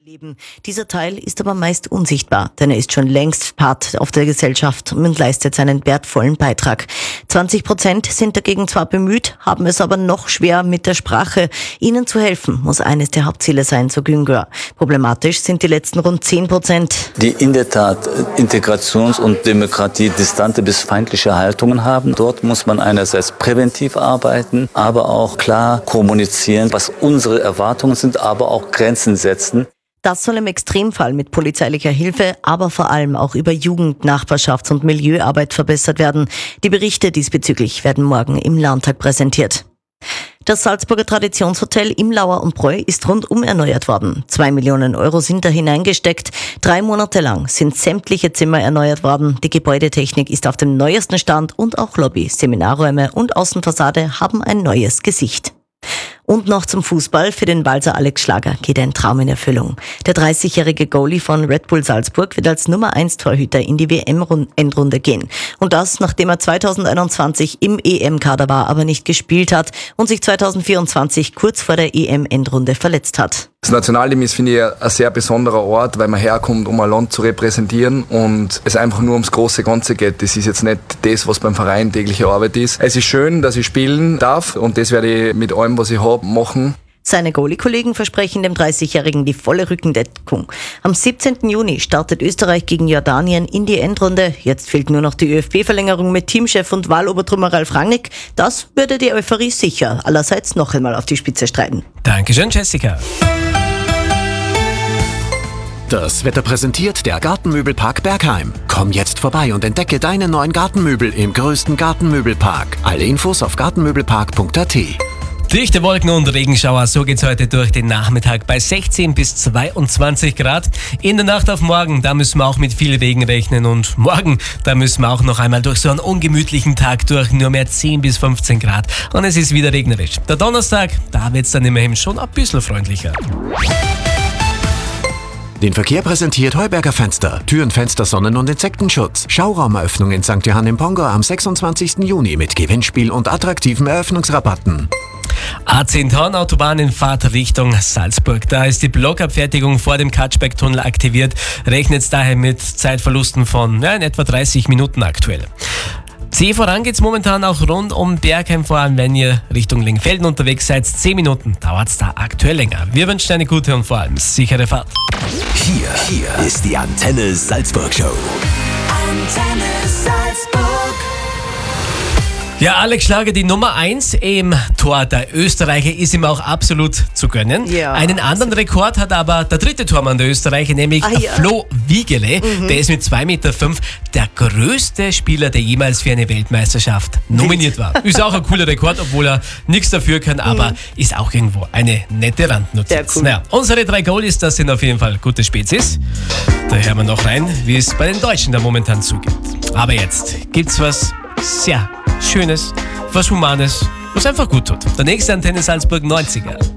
Leben. Dieser Teil ist aber meist unsichtbar, denn er ist schon längst Part auf der Gesellschaft und leistet seinen wertvollen Beitrag. 20% sind dagegen zwar bemüht, haben es aber noch schwer mit der Sprache. Ihnen zu helfen muss eines der Hauptziele sein, so Güngör. Problematisch sind die letzten rund 10%. Die in der Tat Integrations- und Demokratie-distante bis feindliche Haltungen haben. Dort muss man einerseits präventiv arbeiten, aber auch klar kommunizieren, was unsere Erwartungen sind, aber auch Grenzen setzen. Das soll im Extremfall mit polizeilicher Hilfe, aber vor allem auch über Jugend-, Nachbarschafts- und Milieuarbeit verbessert werden. Die Berichte diesbezüglich werden morgen im Landtag präsentiert. Das Salzburger Traditionshotel im Lauer und Bräu ist rundum erneuert worden. 2 Millionen Euro sind da hineingesteckt. 3 Monate lang sind sämtliche Zimmer erneuert worden. Die Gebäudetechnik ist auf dem neuesten Stand und auch Lobby, Seminarräume und Außenfassade haben ein neues Gesicht. Und noch zum Fußball. Für den Walser Alex Schlager geht ein Traum in Erfüllung. Der 30-jährige Goalie von Red Bull Salzburg wird als Nummer 1 Torhüter in die WM-Endrunde gehen. Und das, nachdem er 2021 im EM-Kader war, aber nicht gespielt hat und sich 2024 kurz vor der EM-Endrunde verletzt hat. Das Nationalteam ist, finde ich, ein sehr besonderer Ort, weil man herkommt, um ein Land zu repräsentieren und es einfach nur ums große Ganze geht. Das ist jetzt nicht das, was beim Verein tägliche Arbeit ist. Es ist schön, dass ich spielen darf und das werde ich mit allem, was ich habe, machen. Seine Goalie-Kollegen versprechen dem 30-Jährigen die volle Rückendeckung. Am 17. Juni startet Österreich gegen Jordanien in die Endrunde. Jetzt fehlt nur noch die ÖFB-Verlängerung mit Teamchef und Wahlobertrümmer Ralf Rangnick. Das würde die Euphorie sicher allerseits noch einmal auf die Spitze treiben. Dankeschön, Jessica. Das Wetter präsentiert der Gartenmöbelpark Bergheim. Komm jetzt vorbei und entdecke deine neuen Gartenmöbel im größten Gartenmöbelpark. Alle Infos auf gartenmöbelpark.at. Dichte Wolken und Regenschauer, so geht's heute durch den Nachmittag bei 16 bis 22 Grad. In der Nacht auf morgen, da müssen wir auch mit viel Regen rechnen und morgen, da müssen wir auch noch einmal durch so einen ungemütlichen Tag durch, nur mehr 10 bis 15 Grad und es ist wieder regnerisch. Der Donnerstag, da wird's dann immerhin schon ein bisschen freundlicher. Den Verkehr präsentiert Heuberger Fenster. Türen, Fenster, Sonnen- und Insektenschutz. Schauraumeröffnung in St. Johann im Pongau am 26. Juni mit Gewinnspiel und attraktiven Eröffnungsrabatten. A10 Autobahn in Fahrtrichtung Salzburg. Da ist die Blockabfertigung vor dem Katschbeck-Tunnel aktiviert. Rechnet daher mit Zeitverlusten von in etwa 30 Minuten aktuell. C voran geht's momentan auch rund um Bergheim, vor allem wenn ihr Richtung Lengfelden unterwegs seid. 10 Minuten dauert's da aktuell länger. Wir wünschen eine gute und vor allem sichere Fahrt. Hier ist die Antenne Salzburg Show. Antenne Salzburg. Ja, Alex Schlager, die Nummer 1 im Tor der Österreicher ist ihm auch absolut zu gönnen. Ja. Einen anderen Rekord hat aber der dritte Tormann der Österreicher, nämlich Flo Wiegele. Der ist mit 2,5 Meter der größte Spieler, der jemals für eine Weltmeisterschaft nominiert war. Ist auch ein cooler Rekord, obwohl er nichts dafür kann, aber ist auch irgendwo eine nette Randnotiz. Cool. Naja, unsere 3 Goalies, das sind auf jeden Fall gute Spezies. Da hören wir noch rein, wie es bei den Deutschen da momentan zugeht. Aber jetzt gibt's was sehr Schönes, was Humanes, was einfach gut tut. Der nächste Antenne Salzburg 90er.